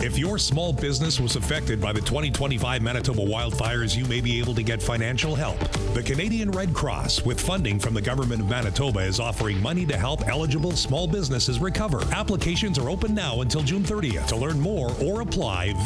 If your small business was affected by the 2025 Manitoba wildfires, you may be able to get financial help. The Canadian Red Cross, with funding from the Government of Manitoba, is offering money to help eligible small businesses recover. Applications are open now until June 30th. To learn more or apply,